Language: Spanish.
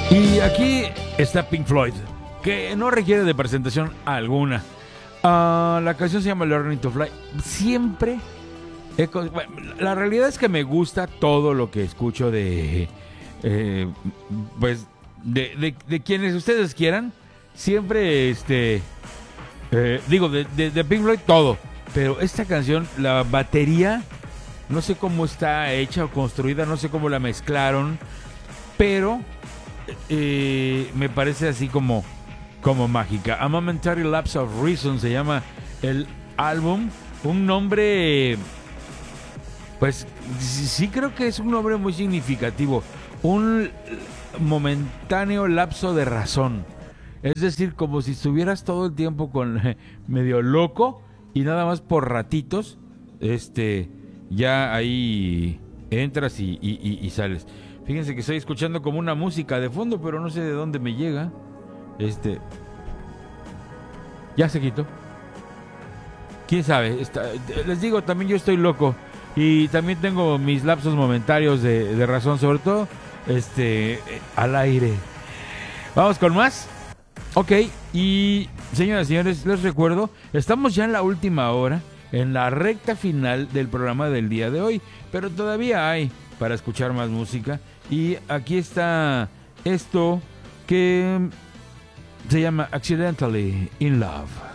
Y aquí está Pink Floyd, que no requiere de presentación alguna. La canción se llama Learning to Fly. Siempre bueno, la realidad es que me gusta todo lo que escucho pues de quienes ustedes quieran. Siempre digo de Pink Floyd todo, pero esta canción, la batería, no sé cómo está hecha o construida, no sé cómo la mezclaron, pero me parece así como mágica. A Momentary Lapse of Reason se llama el álbum. Un nombre, pues sí creo que es un nombre muy significativo. Un momentáneo lapso de razón. Es decir, como si estuvieras todo el tiempo con medio loco y nada más por ratitos, ya ahí entras y sales. Fíjense que estoy escuchando como una música de fondo, pero no sé de dónde me llega. Ya se quitó. ¿Quién sabe? Les digo, también yo estoy loco. Y también tengo mis lapsos momentarios de razón, sobre todo al aire. Vamos con más. Ok, y señoras y señores, les recuerdo, estamos ya en la última hora, en la recta final del programa del día de hoy, pero todavía hay para escuchar más música. Y aquí está esto que se llama Accidentally in Love.